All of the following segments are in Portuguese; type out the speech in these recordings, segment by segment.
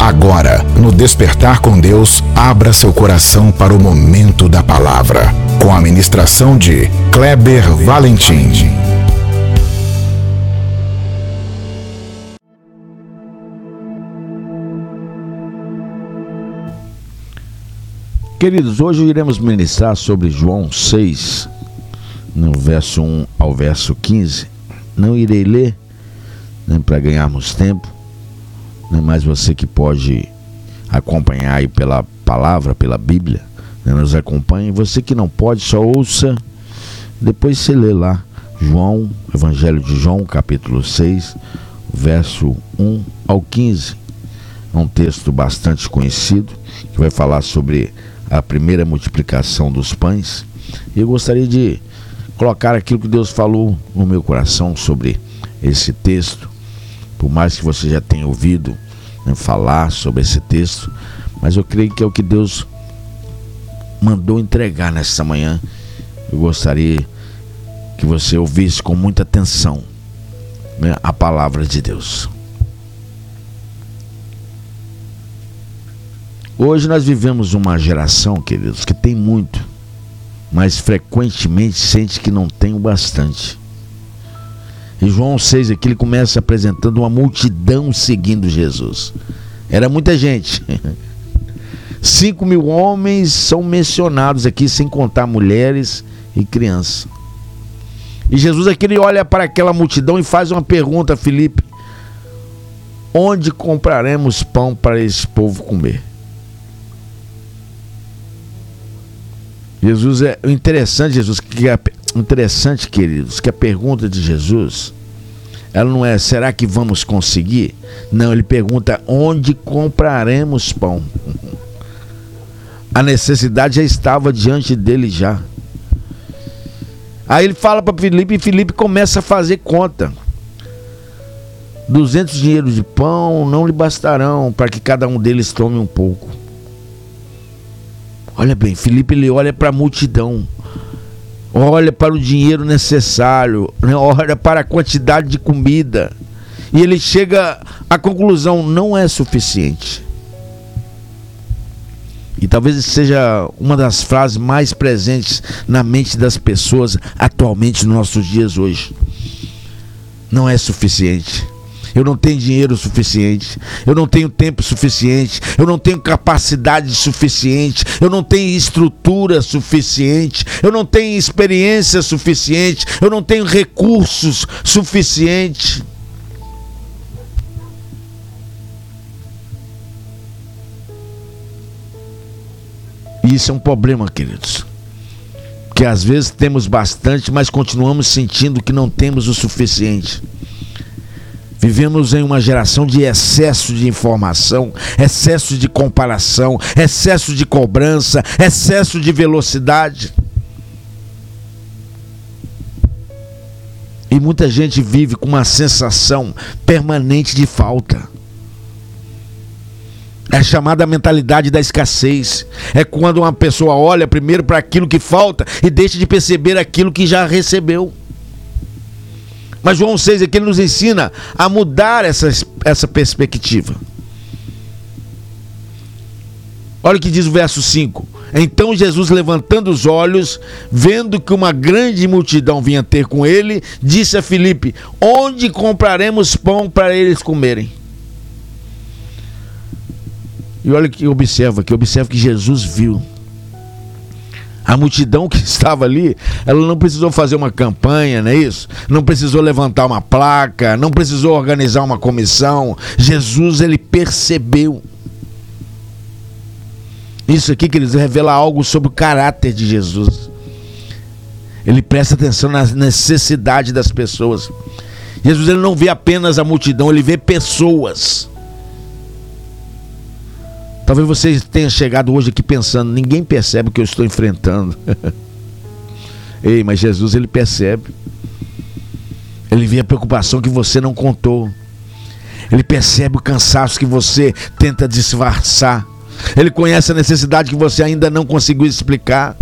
Agora, no Despertar com Deus, abra seu coração para o momento da palavra, com a ministração de Kleber Valentim. Queridos, hoje iremos ministrar sobre João 6, no verso 1 ao verso 15. Não irei ler, nem para ganharmos tempo, nem mais você que pode acompanhar aí pela palavra, pela Bíblia, né, nos acompanhe. Você que não pode, só ouça, depois você lê lá, João, Evangelho de João, capítulo 6, verso 1 ao 15. É um texto bastante conhecido, que vai falar sobre a primeira multiplicação dos pães. E eu gostaria de colocar aquilo que Deus falou no meu coração sobre esse texto, por mais que você já tenha ouvido, né, falar sobre esse texto, mas eu creio que é o que Deus mandou entregar nesta manhã. Eu gostaria que você ouvisse com muita atenção, né, a palavra de Deus. Hoje nós vivemos uma geração, queridos, que tem muito, mas frequentemente sente que não tem o bastante. E João 6 aqui, ele começa apresentando uma multidão seguindo Jesus. Era muita gente. 5.000 homens são mencionados aqui, sem contar mulheres e crianças. E Jesus aqui, ele olha para aquela multidão e faz uma pergunta a Filipe: onde compraremos pão para esse povo comer? Jesus é interessante, interessante, queridos, que a pergunta de Jesus, ela não é será que vamos conseguir? Não, ele pergunta onde compraremos pão. A necessidade já estava diante dele já. Aí ele fala para Filipe e Filipe começa a fazer conta. 200 dinheiros de pão não lhe bastarão para que cada um deles tome um pouco. Olha bem, Filipe, ele olha para a multidão, olha para o dinheiro necessário, né? Olha para a quantidade de comida, e ele chega à conclusão: não é suficiente. E talvez seja uma das frases mais presentes na mente das pessoas atualmente nos nossos dias hoje. Não é suficiente. Eu não tenho dinheiro suficiente, eu não tenho tempo suficiente, eu não tenho capacidade suficiente, eu não tenho estrutura suficiente, eu não tenho experiência suficiente, eu não tenho recursos suficientes. E isso é um problema, queridos, que às vezes temos bastante, mas continuamos sentindo que não temos o suficiente. Vivemos em uma geração de excesso de informação, excesso de comparação, excesso de cobrança, excesso de velocidade. E muita gente vive com uma sensação permanente de falta. É a chamada mentalidade da escassez. É quando uma pessoa olha primeiro para aquilo que falta e deixa de perceber aquilo que já recebeu. Mas João 6 aqui ele nos ensina a mudar essa perspectiva. Olha o que diz o verso 5. Então Jesus, levantando os olhos, vendo que uma grande multidão vinha ter com ele, disse a Filipe: onde compraremos pão para eles comerem? E olha que observa que Jesus viu. A multidão que estava ali, ela não precisou fazer uma campanha, não é isso? Não precisou levantar uma placa, não precisou organizar uma comissão. Jesus, ele percebeu. Isso aqui, que eles revela algo sobre o caráter de Jesus. Ele presta atenção na necessidade das pessoas. Jesus, ele não vê apenas a multidão, ele vê pessoas. Talvez você tenha chegado hoje aqui pensando: ninguém percebe o que eu estou enfrentando. Ei, mas Jesus, ele percebe. Ele vê a preocupação que você não contou. Ele percebe o cansaço que você tenta disfarçar. Ele conhece a necessidade que você ainda não conseguiu explicar.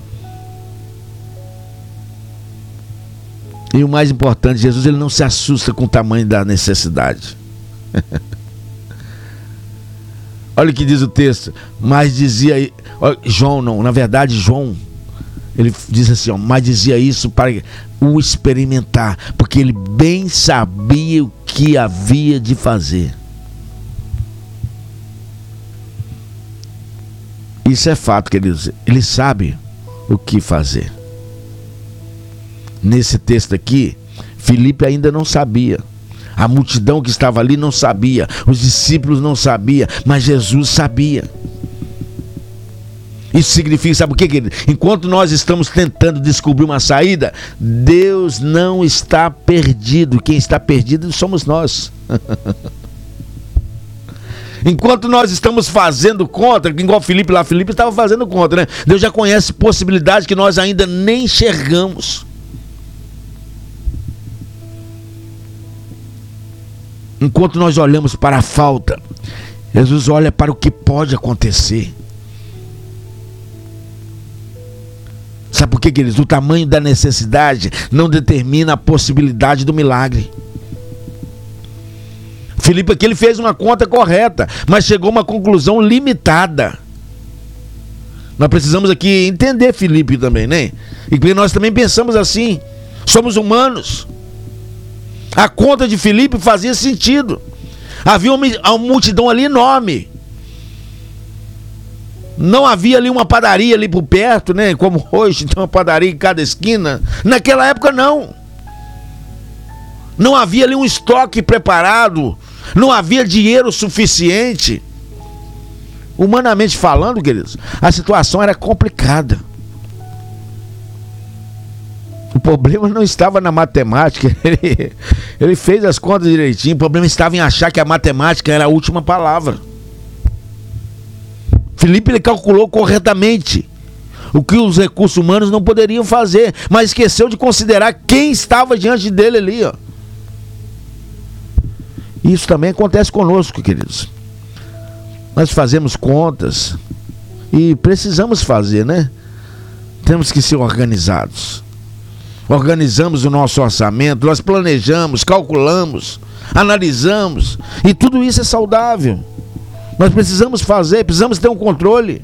E o mais importante, Jesus, ele não se assusta com o tamanho da necessidade. Olha o que diz o texto. Mas dizia... João não, na verdade João, ele diz assim, ó, mas dizia isso para o experimentar, porque ele bem sabia o que havia de fazer. Isso é fato, queridos. Ele sabe o que fazer. Nesse texto aqui, Filipe ainda não sabia. A multidão que estava ali não sabia. Os discípulos não sabiam. Mas Jesus sabia. Isso significa, sabe o que, querido? Enquanto nós estamos tentando descobrir uma saída, Deus não está perdido. Quem está perdido somos nós. Enquanto nós estamos fazendo conta, igual Filipe lá, Filipe estava fazendo conta, né? Deus já conhece possibilidades que nós ainda nem enxergamos. Enquanto nós olhamos para a falta, Jesus olha para o que pode acontecer. Sabe por quê, queridos? O tamanho da necessidade não determina a possibilidade do milagre. Filipe aqui, ele fez uma conta correta, mas chegou a uma conclusão limitada. Nós precisamos aqui entender Filipe também, né? E porque nós também pensamos assim, somos humanos. A conta de Filipe fazia sentido. Havia uma multidão ali enorme. Não havia ali uma padaria ali por perto, né? Como hoje, tem uma padaria em cada esquina. Naquela época não. Não havia ali um estoque preparado. Não havia dinheiro suficiente. Humanamente falando, queridos, a situação era complicada. O problema não estava na matemática. Ele fez as contas direitinho. O problema estava em achar que a matemática era a última palavra. Filipe, ele calculou corretamente o que os recursos humanos não poderiam fazer, mas esqueceu de considerar quem estava diante dele ali, ó. Isso também acontece conosco, queridos. Nós fazemos contas e precisamos fazer, né? Temos que ser organizados. Organizamos o nosso orçamento, nós planejamos, calculamos, analisamos, e tudo isso é saudável. Nós precisamos fazer, precisamos ter um controle.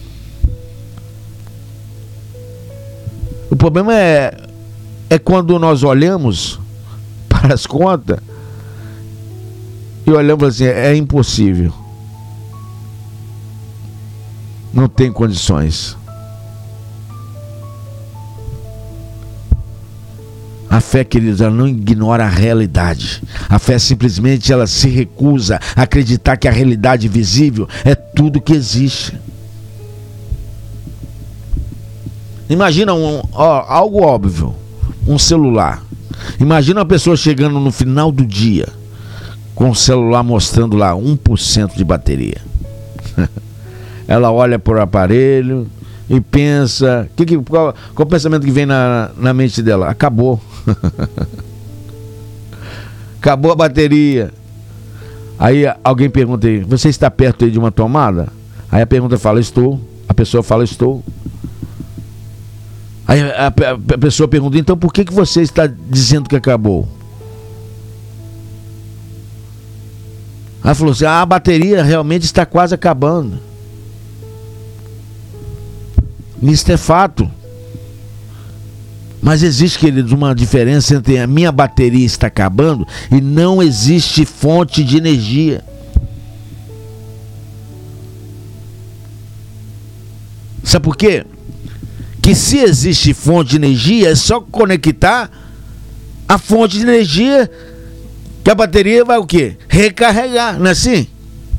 O problema é quando nós olhamos para as contas e olhamos assim, é impossível. Não tem condições. A fé, queridos, ela não ignora a realidade. A fé simplesmente ela se recusa a acreditar que a realidade visível é tudo que existe. Imagina algo óbvio, um celular. Imagina uma pessoa chegando no final do dia com o celular mostrando lá 1% de bateria. Ela olha para o aparelho e pensa, qual o pensamento que vem na mente dela? Acabou. Acabou a bateria. Aí alguém pergunta aí, você está perto aí de uma tomada? Aí a pergunta fala, estou. A pessoa fala, estou. Aí a pessoa pergunta, então por que você está dizendo que acabou? Ela falou assim, a bateria realmente está quase acabando. Isso é fato. Mas existe, queridos, uma diferença entre a minha bateria está acabando e não existe fonte de energia. Sabe por quê? Que se existe fonte de energia, é só conectar a fonte de energia que a bateria vai o quê? Recarregar, não é assim?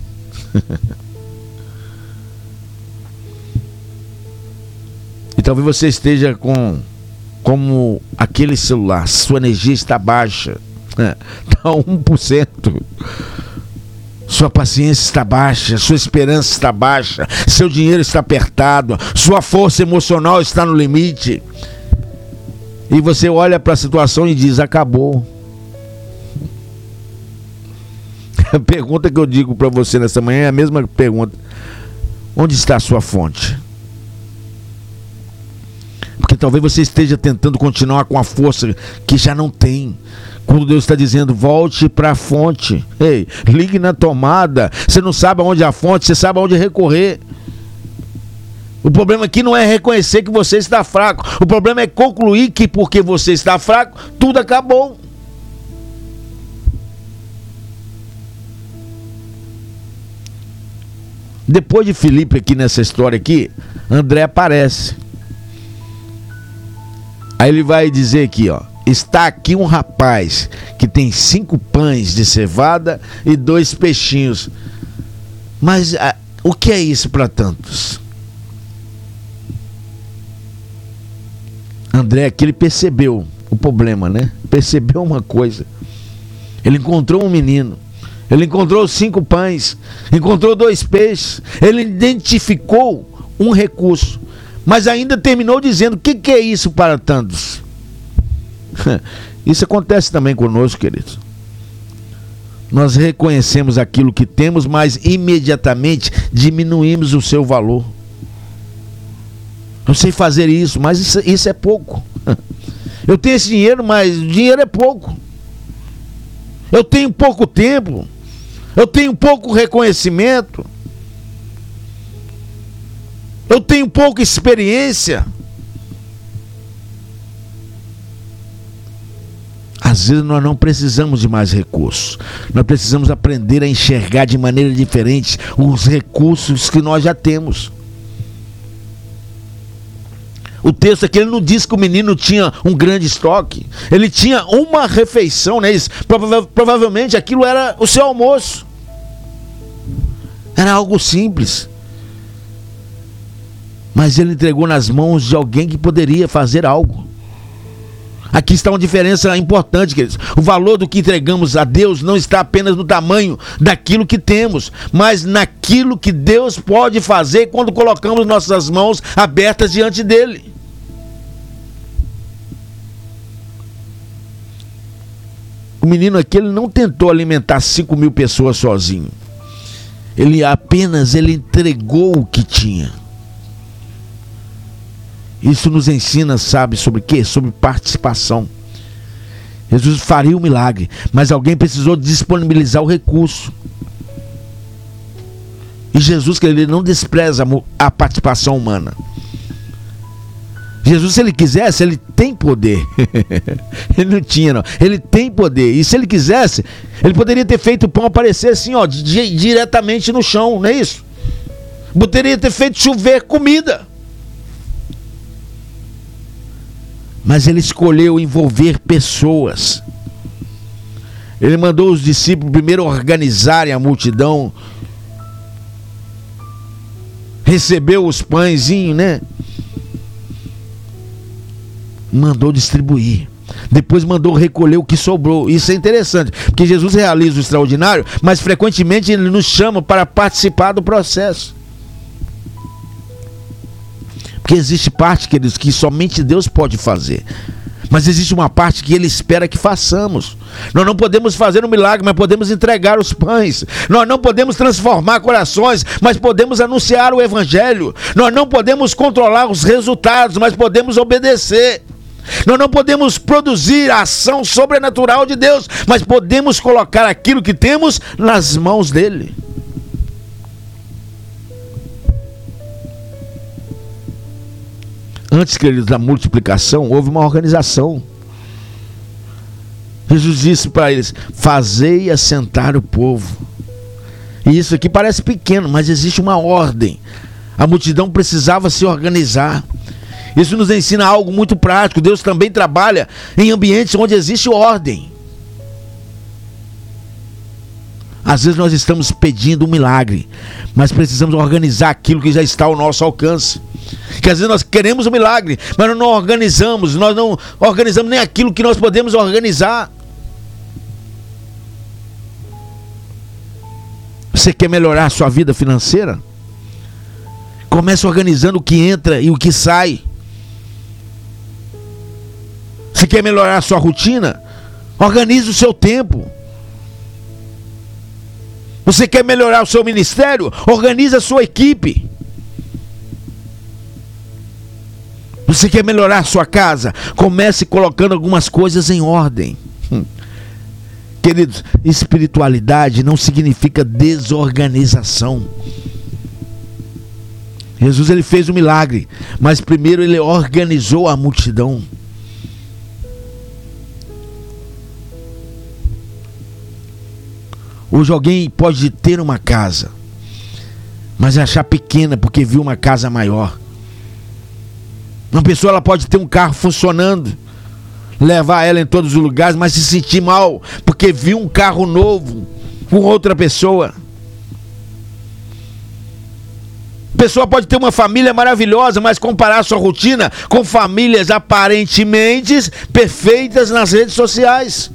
E talvez você esteja como aquele celular, sua energia está baixa, está 1%. Sua paciência está baixa, sua esperança está baixa, seu dinheiro está apertado, sua força emocional está no limite. E você olha para a situação e diz, acabou. A pergunta que eu digo para você nessa manhã é a mesma pergunta. Onde está a sua fonte? Porque talvez você esteja tentando continuar com a força que já não tem. Quando Deus está dizendo, volte para a fonte. Ei, ligue na tomada. Você não sabe aonde é a fonte, você sabe aonde recorrer. O problema aqui não é reconhecer que você está fraco. O problema é concluir que porque você está fraco, tudo acabou. Depois de Filipe aqui nessa história aqui, André aparece. Aí ele vai dizer aqui, ó. Está aqui um rapaz que tem 5 pães de cevada e 2 peixinhos. Mas o que é isso para tantos? André aqui, ele percebeu o problema, né? Percebeu uma coisa. Ele encontrou um menino. Ele encontrou 5 pães. Encontrou 2 peixes. Ele identificou um recurso. Mas ainda terminou dizendo, o que é isso para tantos? Isso acontece também conosco, queridos. Nós reconhecemos aquilo que temos, mas imediatamente diminuímos o seu valor. Eu sei fazer isso, mas isso é pouco. Eu tenho esse dinheiro, mas o dinheiro é pouco. Eu tenho pouco tempo. Eu tenho pouco reconhecimento. Eu tenho pouca experiência. Às vezes nós não precisamos de mais recursos. Nós precisamos aprender a enxergar de maneira diferente os recursos que nós já temos. O texto aqui, ele não diz que o menino tinha um grande estoque. Ele tinha uma refeição, né? Provavelmente aquilo era o seu almoço. Era algo simples. Mas ele entregou nas mãos de alguém que poderia fazer algo. Aqui está uma diferença importante, queridos. O valor do que entregamos a Deus não está apenas no tamanho daquilo que temos, mas naquilo que Deus pode fazer quando colocamos nossas mãos abertas diante dele. O menino aqui, ele não tentou alimentar 5.000 pessoas sozinho. Ele entregou o que tinha. Isso nos ensina, sabe, sobre o quê? Sobre participação. Jesus faria o milagre, mas alguém precisou disponibilizar o recurso. E Jesus, que ele não despreza a participação humana. Jesus, se ele quisesse, ele tem poder. Ele não tinha, não. Ele tem poder. E se ele quisesse, ele poderia ter feito o pão aparecer assim, ó, diretamente no chão, não é isso? Poderia ter feito chover comida. Mas ele escolheu envolver pessoas. Ele mandou os discípulos primeiro organizarem a multidão. Recebeu os pãezinhos, né? Mandou distribuir. Depois mandou recolher o que sobrou. Isso é interessante, porque Jesus realiza o extraordinário, mas frequentemente ele nos chama para participar do processo. Porque existe parte, queridos, que somente Deus pode fazer. Mas existe uma parte que Ele espera que façamos. Nós não podemos fazer um milagre, mas podemos entregar os pães. Nós não podemos transformar corações, mas podemos anunciar o Evangelho. Nós não podemos controlar os resultados, mas podemos obedecer. Nós não podemos produzir a ação sobrenatural de Deus, mas podemos colocar aquilo que temos nas mãos dEle. Antes, queridos, da multiplicação, houve uma organização. Jesus disse para eles, fazei assentar o povo. E isso aqui parece pequeno, mas existe uma ordem. A multidão precisava se organizar. Isso nos ensina algo muito prático. Deus também trabalha em ambientes onde existe ordem. Às vezes nós estamos pedindo um milagre, mas precisamos organizar aquilo que já está ao nosso alcance. Que às vezes nós queremos um milagre, mas nós não organizamos nem aquilo que nós podemos organizar. Você quer melhorar a sua vida financeira? Comece organizando o que entra e o que sai. Você quer melhorar a sua rotina? Organize o seu tempo. Você quer melhorar o seu ministério? Organize a sua equipe. Você quer melhorar a sua casa? Comece colocando algumas coisas em ordem. Queridos, espiritualidade não significa desorganização. Jesus, ele fez um milagre, mas primeiro ele organizou a multidão. Hoje alguém pode ter uma casa, mas achar pequena porque viu uma casa maior. Uma pessoa, ela pode ter um carro funcionando, levar ela em todos os lugares, mas se sentir mal porque viu um carro novo com outra pessoa. A pessoa pode ter uma família maravilhosa, mas comparar sua rotina com famílias aparentemente perfeitas nas redes sociais.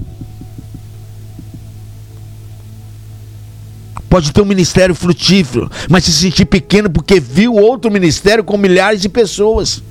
Pode ter um ministério frutífero, mas se sentir pequeno porque viu outro ministério com milhares de pessoas.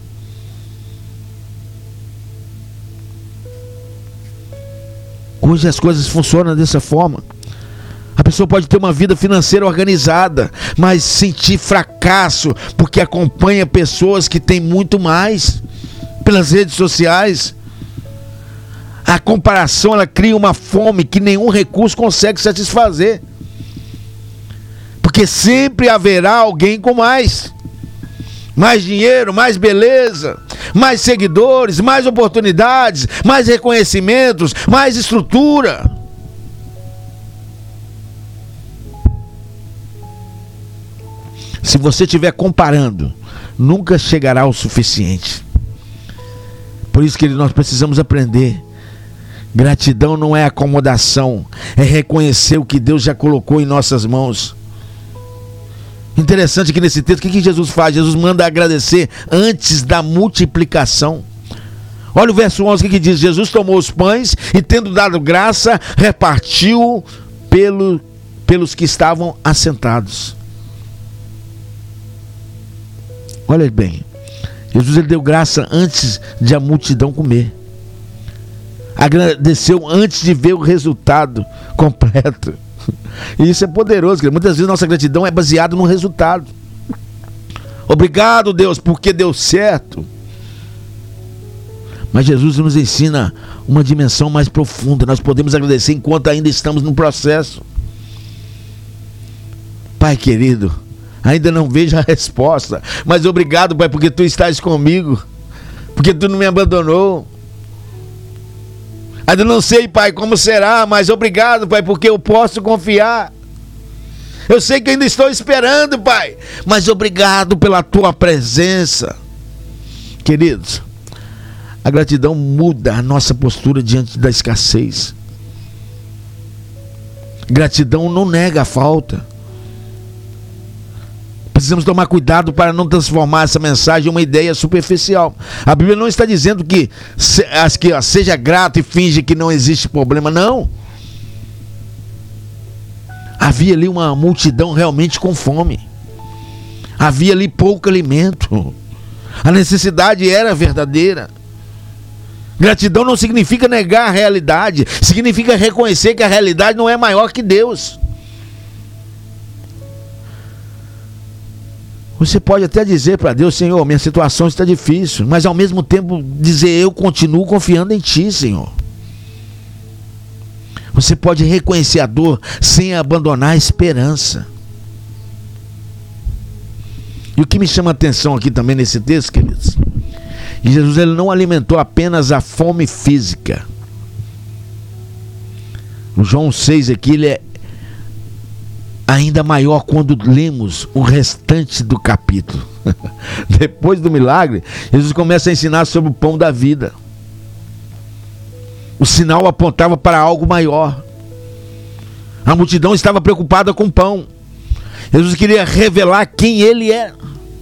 Hoje as coisas funcionam dessa forma. A pessoa pode ter uma vida financeira organizada, mas sentir fracasso porque acompanha pessoas que têm muito mais pelas redes sociais. A comparação, ela cria uma fome que nenhum recurso consegue satisfazer. Porque sempre haverá alguém com mais dinheiro, mais beleza, mais seguidores, mais oportunidades, mais reconhecimentos, mais estrutura. Se você estiver comparando, nunca chegará ao suficiente. Por isso que nós precisamos aprender. Gratidão não é acomodação, é reconhecer o que Deus já colocou em nossas mãos. Interessante que nesse texto, o que Jesus faz? Jesus manda agradecer antes da multiplicação. Olha o verso 11, o que diz? Jesus tomou os pães e, tendo dado graça, repartiu pelos que estavam assentados. Olha bem, Jesus, ele deu graça antes de a multidão comer. Agradeceu antes de ver o resultado completo. E isso é poderoso, porque muitas vezes nossa gratidão é baseada no resultado. Obrigado, Deus, porque deu certo. Mas Jesus nos ensina uma dimensão mais profunda. Nós podemos agradecer enquanto ainda estamos no processo. Pai querido, ainda não vejo a resposta, mas obrigado, Pai, porque Tu estás comigo, porque Tu não me abandonou. Ainda não sei, Pai, como será, mas obrigado, Pai, porque eu posso confiar. Eu sei que ainda estou esperando, Pai, mas obrigado pela Tua presença. Queridos, a gratidão muda a nossa postura diante da escassez. Gratidão não nega a falta. Precisamos tomar cuidado para não transformar essa mensagem em uma ideia superficial. A Bíblia não está dizendo que seja grato e finge que não existe problema, não. Havia ali uma multidão realmente com fome. Havia ali pouco alimento. A necessidade era verdadeira. Gratidão não significa negar a realidade, significa reconhecer que a realidade não é maior que Deus. Você pode até dizer para Deus: Senhor, minha situação está difícil, mas ao mesmo tempo dizer: eu continuo confiando em Ti, Senhor. Você pode reconhecer a dor sem abandonar a esperança. E o que me chama a atenção aqui também nesse texto, queridos, Jesus, ele não alimentou apenas a fome física. O João 6 aqui, ele é ainda maior quando lemos o restante do capítulo. Depois do milagre, Jesus começa a ensinar sobre o pão da vida. O sinal apontava para algo maior. A multidão estava preocupada com o pão. Jesus queria revelar quem Ele é.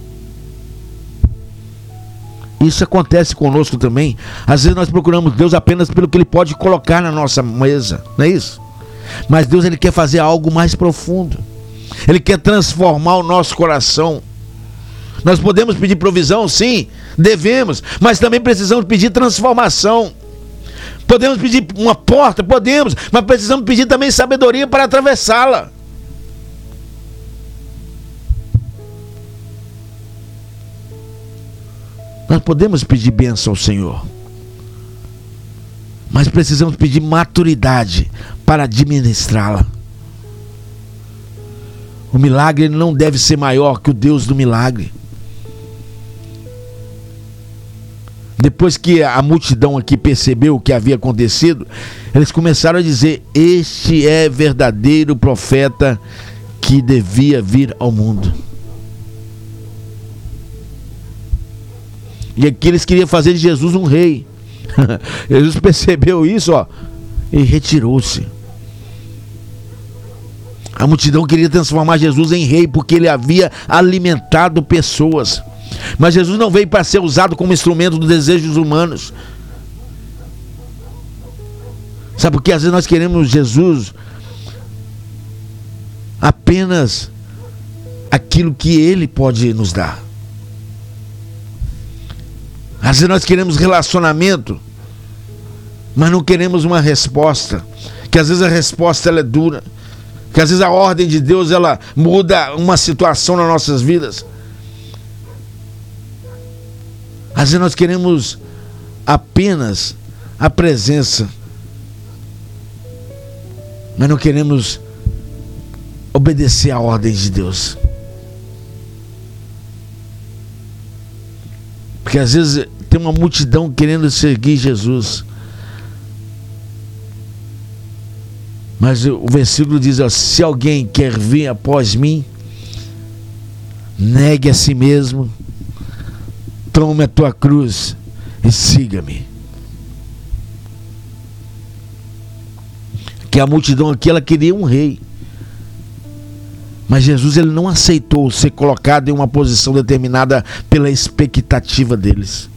Isso acontece conosco também. Às vezes nós procuramos Deus apenas pelo que Ele pode colocar na nossa mesa, não é isso? Mas Deus, Ele quer fazer algo mais profundo. Ele quer transformar o nosso coração. Nós podemos pedir provisão? Sim, devemos. Mas também precisamos pedir transformação. Podemos pedir uma porta? Podemos. Mas precisamos pedir também sabedoria para atravessá-la. Nós podemos pedir bênção ao Senhor, mas precisamos pedir maturidade para administrá-la. O milagre não deve ser maior que o Deus do milagre. Depois que a multidão aqui percebeu o que havia acontecido, eles começaram a dizer: este é verdadeiro profeta que devia vir ao mundo. E aqui eles queriam fazer de Jesus um rei. Jesus percebeu isso, e retirou-se. A multidão queria transformar Jesus em rei porque ele havia alimentado pessoas. Mas Jesus não veio para ser usado como instrumento dos desejos humanos. Sabe por quê? Às vezes nós queremos Jesus apenas aquilo que Ele pode nos dar. Às vezes nós queremos relacionamento, mas não queremos uma resposta. Que às vezes a resposta ela é dura. Que às vezes a ordem de Deus ela muda uma situação nas nossas vidas. Às vezes nós queremos apenas a presença, mas não queremos obedecer a ordem de Deus. Porque às vezes tem uma multidão querendo seguir Jesus. Mas o versículo diz: se alguém quer vir após mim, negue a si mesmo, tome a tua cruz e siga-me. Que a multidão aqui, ela queria um rei. Mas Jesus, ele não aceitou ser colocado em uma posição determinada pela expectativa deles.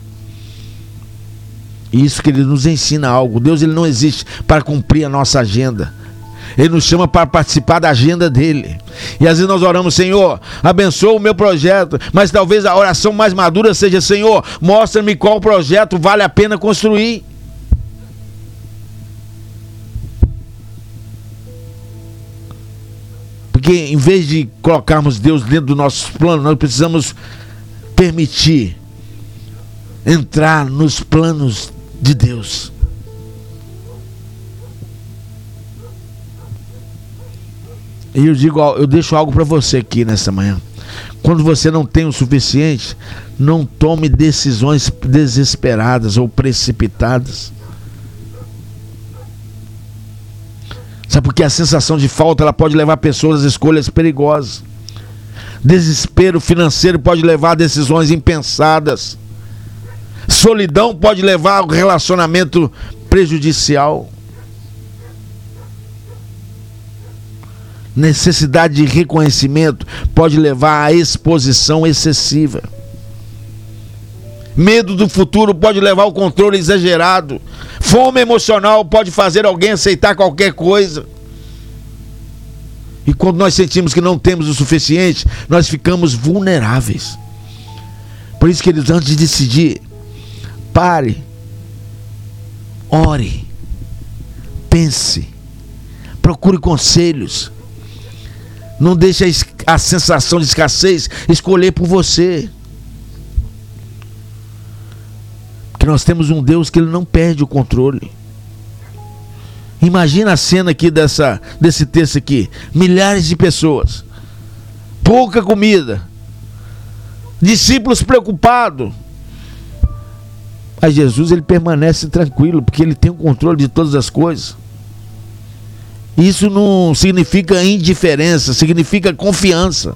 E isso que ele nos ensina algo. Deus, ele não existe para cumprir a nossa agenda. Ele nos chama para participar da agenda dele. E às vezes nós oramos: Senhor, abençoa o meu projeto. Mas talvez a oração mais madura seja: Senhor, mostra-me qual projeto vale a pena construir. Porque em vez de colocarmos Deus dentro dos nossos planos, nós precisamos permitir entrar nos planos de Deus. E eu deixo algo para você aqui nesta manhã. Quando você não tem o suficiente, não tome decisões desesperadas ou precipitadas. Sabe por quê? A sensação de falta, ela pode levar pessoas a escolhas perigosas. Desespero financeiro pode levar a decisões impensadas. Solidão pode levar a um relacionamento prejudicial. Necessidade de reconhecimento pode levar à exposição excessiva. Medo do futuro pode levar ao controle exagerado. Fome emocional pode fazer alguém aceitar qualquer coisa. E quando nós sentimos que não temos o suficiente, nós ficamos vulneráveis. Por isso, queridos, antes de decidir, pare, ore, pense, procure conselhos. Não deixe a sensação de escassez escolher por você. Porque nós temos um Deus que ele não perde o controle. Imagina a cena aqui desse texto aqui. Milhares de pessoas. Pouca comida. Discípulos preocupados. Mas Jesus, ele permanece tranquilo, porque ele tem o controle de todas as coisas. Isso não significa indiferença, significa confiança.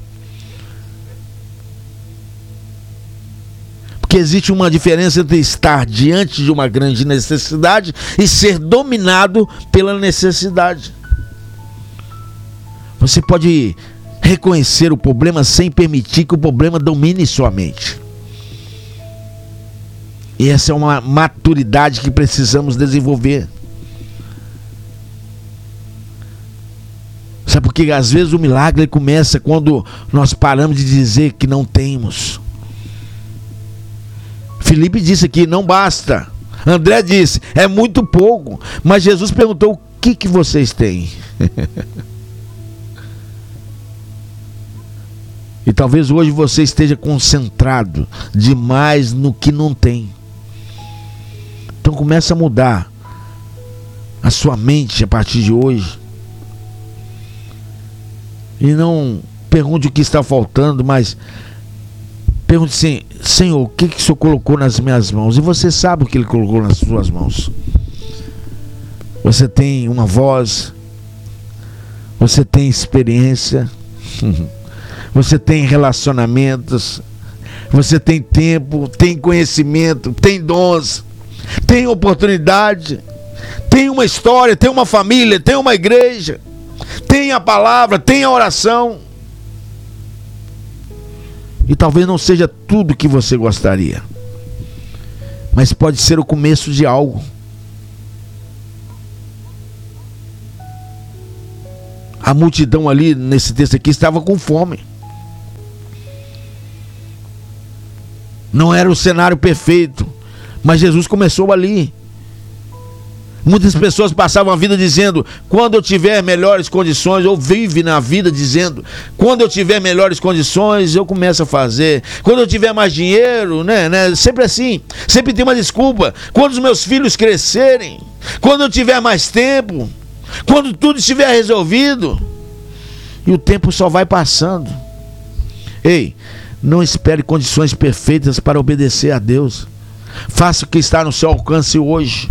Porque existe uma diferença entre estar diante de uma grande necessidade e ser dominado pela necessidade. Você pode reconhecer o problema sem permitir que o problema domine sua mente. E essa é uma maturidade que precisamos desenvolver. Sabe por quê? Às vezes o milagre começa quando nós paramos de dizer que não temos. Filipe disse aqui: não basta. André disse: é muito pouco. Mas Jesus perguntou: o que vocês têm? E talvez hoje você esteja concentrado demais no que não tem. Então começa a mudar a sua mente a partir de hoje. E não pergunte o que está faltando, mas pergunte assim: Senhor, o que o Senhor colocou nas minhas mãos? E você sabe o que Ele colocou nas suas mãos. Você tem uma voz, você tem experiência, você tem relacionamentos, você tem tempo, tem conhecimento, tem dons, tem oportunidade, tem uma história, tem uma família, tem uma igreja, tem a palavra, tem a oração. E talvez não seja tudo que você gostaria, mas pode ser o começo de algo. A multidão ali, nesse texto aqui, estava com fome. Não era o cenário perfeito, mas Jesus começou ali. Muitas pessoas passavam a vida dizendo: quando eu tiver melhores condições, ou vive na vida dizendo: quando eu tiver melhores condições, eu começo a fazer. Quando eu tiver mais dinheiro, né? Sempre assim, sempre tem uma desculpa. Quando os meus filhos crescerem, quando eu tiver mais tempo, quando tudo estiver resolvido. E o tempo só vai passando. Ei, não espere condições perfeitas para obedecer a Deus. Faça o que está no seu alcance hoje.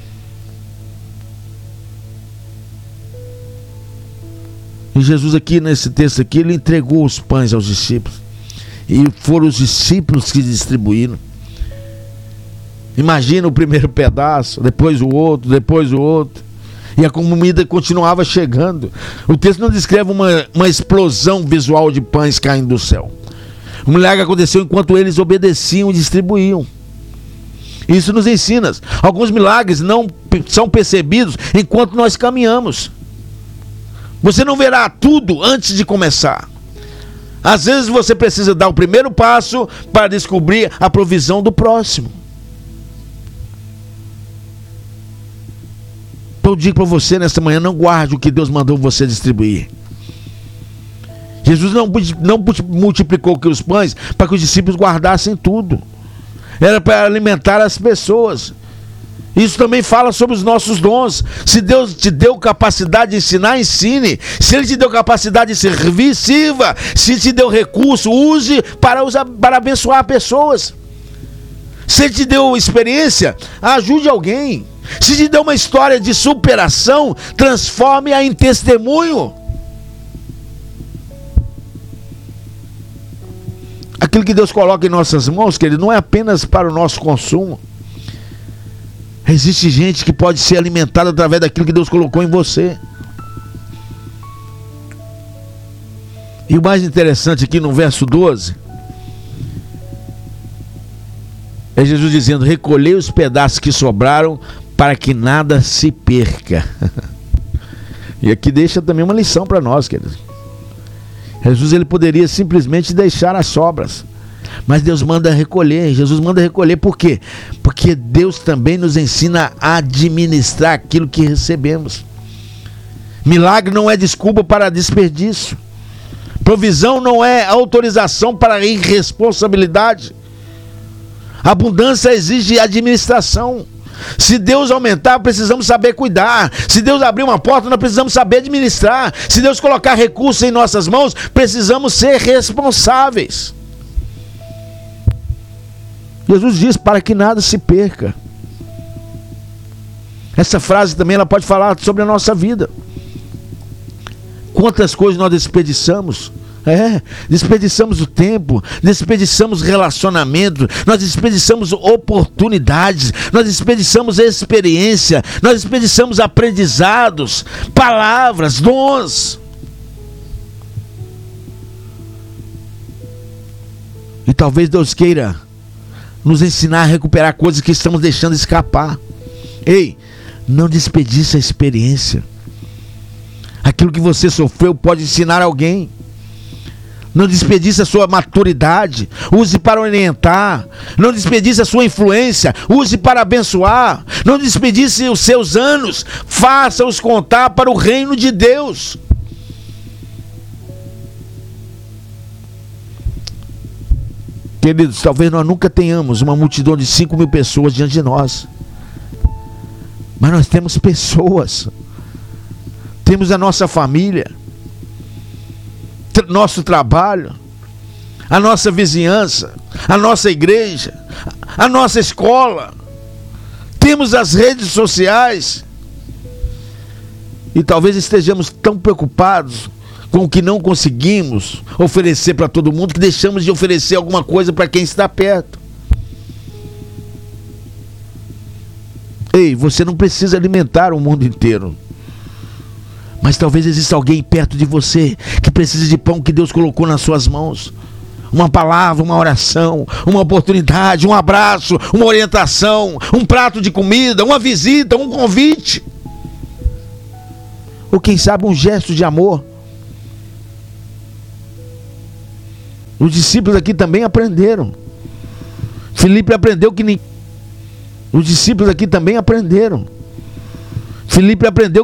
E Jesus aqui, nesse texto aqui, Ele entregou os pães aos discípulos. E foram os discípulos que distribuíram. Imagina o primeiro pedaço, depois o outro, depois o outro. E a comida continuava chegando. O texto não descreve uma explosão visual de pães caindo do céu. O milagre aconteceu enquanto eles obedeciam e distribuíam. Isso nos ensina. Alguns milagres não são percebidos enquanto nós caminhamos. Você não verá tudo antes de começar. Às vezes você precisa dar o primeiro passo para descobrir a provisão do próximo. Então eu digo para você nesta manhã: não guarde o que Deus mandou você distribuir. Jesus não multiplicou os pães para que os discípulos guardassem tudo. Era para alimentar as pessoas. Isso também fala sobre os nossos dons. Se Deus te deu capacidade de ensinar, ensine. Se Ele te deu capacidade de servir, sirva. Se te deu recurso, use para abençoar pessoas. Se Ele te deu experiência, ajude alguém. Se te deu uma história de superação, transforme-a em testemunho. Aquilo que Deus coloca em nossas mãos, querido, não é apenas para o nosso consumo. Existe gente que pode ser alimentada através daquilo que Deus colocou em você. E o mais interessante aqui no verso 12 é Jesus dizendo: recolhei os pedaços que sobraram para que nada se perca. E aqui deixa também uma lição para nós, queridos. Jesus, ele poderia simplesmente deixar as sobras, mas Deus manda recolher. Jesus manda recolher por quê? Porque Deus também nos ensina a administrar aquilo que recebemos. Milagre não é desculpa para desperdício. Provisão não é autorização para irresponsabilidade. Abundância exige administração. Se Deus aumentar, precisamos saber cuidar. Se Deus abrir uma porta, nós precisamos saber administrar. Se Deus colocar recursos em nossas mãos, precisamos ser responsáveis. Jesus diz: para que nada se perca. Essa frase também ela pode falar sobre a nossa vida. Quantas coisas nós desperdiçamos. Desperdiçamos o tempo, desperdiçamos relacionamento, nós desperdiçamos oportunidades, nós desperdiçamos experiência, nós desperdiçamos aprendizados, palavras, dons. E talvez Deus queira nos ensinar a recuperar coisas que estamos deixando escapar. Ei, não desperdice a experiência. Aquilo que você sofreu pode ensinar alguém. Não desperdice a sua maturidade, use para orientar. Não desperdice a sua influência, use para abençoar. Não desperdice os seus anos, faça-os contar para o reino de Deus. Queridos, talvez nós nunca tenhamos uma multidão de 5.000 pessoas diante de nós, mas nós temos pessoas, temos a nossa família, nosso trabalho, a nossa vizinhança, a nossa igreja, a nossa escola, temos as redes sociais, e talvez estejamos tão preocupados com o que não conseguimos oferecer para todo mundo, que deixamos de oferecer alguma coisa para quem está perto. Ei, você não precisa alimentar o mundo inteiro, mas talvez exista alguém perto de você que precisa de pão que Deus colocou nas suas mãos. Uma palavra, uma oração, uma oportunidade, um abraço, uma orientação, um prato de comida, uma visita, um convite, ou quem sabe um gesto de amor. Os discípulos aqui também aprenderam. Filipe aprendeu que Os discípulos aqui também aprenderam. Filipe aprendeu